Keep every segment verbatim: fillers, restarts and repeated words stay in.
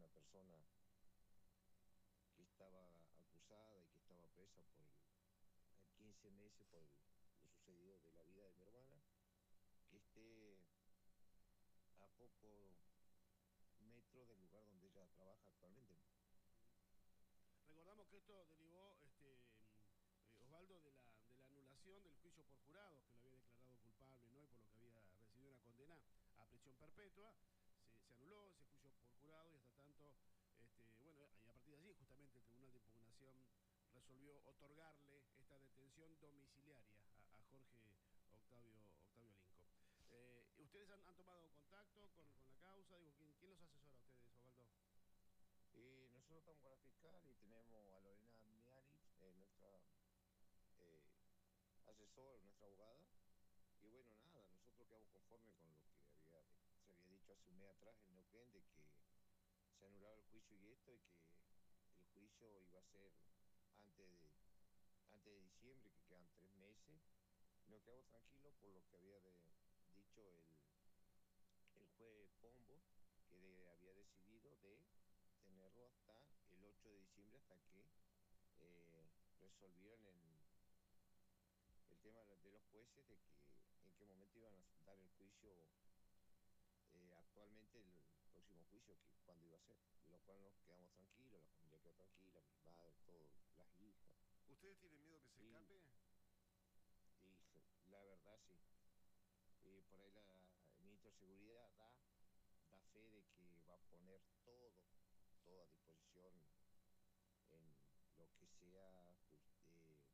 una persona que estaba acusada y que estaba presa por el, el quince meses por el, lo sucedido de la vida de mi hermana, que esté a pocos metros del lugar donde ella trabaja actualmente. Recordamos que esto derivó, este, eh, Osvaldo, de la, de la anulación del juicio por jurados, que lo había declarado culpable, ¿no? Y por lo que había recibido una condena a prisión perpetua. Se, se anuló ese juicio por jurado y hasta tanto, este, bueno, y a partir de allí justamente el Tribunal de Impugnación resolvió otorgarle esta detención domiciliaria a, a Jorge Octavio, Octavio Linco. Eh, ¿Ustedes han, han, tomado contacto con, con la causa? Digo, ¿quién, ¿quién los asesora a ustedes, Osvaldo? Y nosotros estamos con la fiscal y tenemos a Lorena Mianich, eh, nuestra eh, asesora, nuestra abogada. Y bueno, nada, nosotros quedamos conformes con lo que había, se había dicho hace un mes atrás en Neuquén, de que se anulaba el juicio y esto, y que el juicio iba a ser antes de, antes de diciembre, que quedan tres meses. Y nos quedamos tranquilos por lo que había de, dicho el, el juez Pombo, que de, había decidido de tenerlo hasta el ocho de diciembre, hasta que eh, resolvieran en el tema de los jueces de que en qué momento iban a dar el juicio, eh, actualmente el próximo juicio, que cuándo iba a ser, de lo cual nos quedamos tranquilos, la familia quedó tranquila, mi madre, todas las hijas. ¿Ustedes tienen miedo que se Y, escape? y la verdad sí, y por ahí la, el ministro de Seguridad da, da fe de que va a poner todo, todo a disposición en lo que sea eh,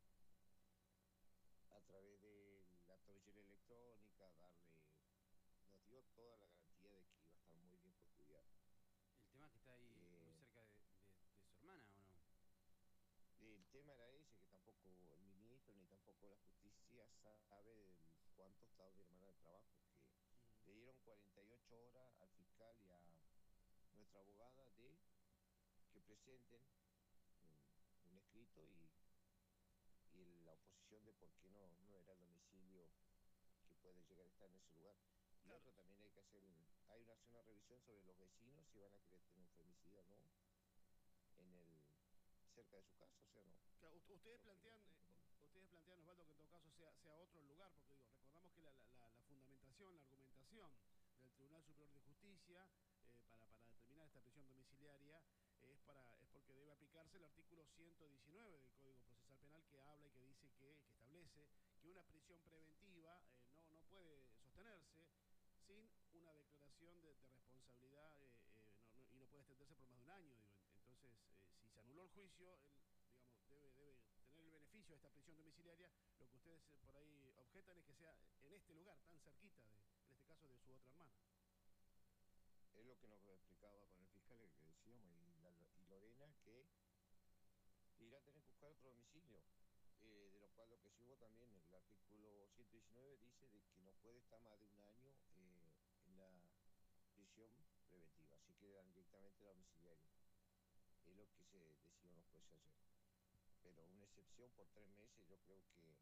a través de la tobillera electrónica, darle, nos dio toda la garantía de que iba a estar muy bien custodiado. El tema es que está ahí muy Eh, cerca de, de, de su hermana, ¿o no? el tema era ese, que tampoco el ministro ni tampoco la justicia sabe del cuánto estaba mi hermana de trabajo, que Uh-huh. le dieron cuarenta y ocho horas al fiscal y a nuestra abogada de que presenten un, un escrito y, y la oposición de por qué no, no era el domicilio que puede llegar a estar en ese lugar. Y Claro. otro también hay que hacer, hay una, una revisión sobre los vecinos, si van a querer tener un femicidio o no en el cerca de su casa, o sea, no. Claro, ustedes Lo que no plantean, eh, ustedes plantean, Osvaldo, que en todo caso sea, sea otro el lugar, porque digo, recordamos que la, la, la fundamentación, la argumentación del Tribunal Superior de Justicia eh, para, para determinar esta prisión domiciliaria eh, es, para, es porque debe aplicarse el artículo ciento diecinueve del Código Procesal Penal, que habla y que dice que, que establece que una prisión preventiva eh, no, no puede sostenerse sin una declaración de, de responsabilidad eh, eh, no, no, y no puede extenderse por más de un año. Digo. Entonces, eh, si se anuló el juicio, el, digamos, debe, debe tener el beneficio de esta prisión domiciliaria. Lo que ustedes eh, por ahí objetan es que sea en este lugar, tan cerquita, de, en este caso, de su otra hermana. es lo que nos explicaba con el fiscal, que decíamos, y, la, y Lorena, que irá a tener que buscar otro domicilio, eh, de lo cual lo que sí hubo también, el artículo ciento diecinueve dice de que no puede estar más de un año eh, en la prisión preventiva, así que dan directamente a la domiciliaria. Es lo que se decidió los jueces ayer. Pero una excepción por tres meses yo creo que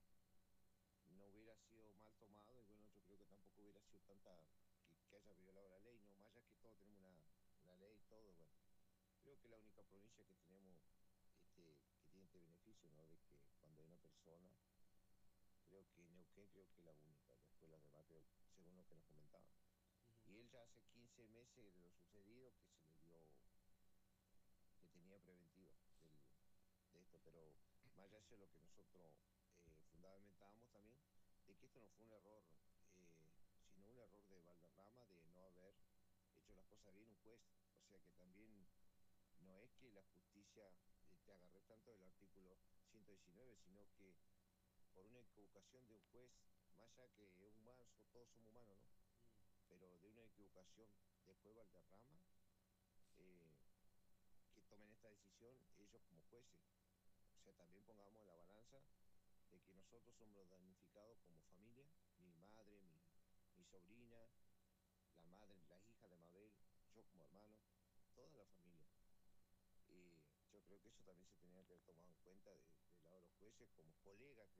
no hubiera sido mal tomado, y bueno, yo creo que tampoco hubiera sido tanta que, que haya violado la ley, no, más allá que todos tenemos una, una ley y todo, bueno. Creo que la única provincia que tenemos este, que tiene este beneficio, ¿no? De que cuando hay una persona, creo que Neuquén creo que es la única, después las demás creo, según lo que nos comentaban. Uh-huh. Y él ya hace quince meses de lo sucedido que se le dio, que tenía preventiva del, de esto, pero más allá de lo que nosotros eh, fundamentábamos también, de que esto no fue un error, eh, sino un error de Valderrama de no haber hecho las cosas bien un juez, o sea que también no es que la justicia eh, te agarre tanto del artículo ciento diecinueve, sino que por una equivocación de un juez, más allá que es humano, todos somos humanos, ¿no? Uh-huh. Pero de una equivocación de juez Valderrama, eh, que tomen esta decisión ellos como jueces. O sea, también pongamos en la balanza de que nosotros somos los damnificados como familia, mi madre, mi, mi sobrina, la madre, la hija de Mabel, yo como hermano, toda la familia. Y yo creo que eso también se tenía que haber tomado en cuenta del de lado de los jueces como colegas.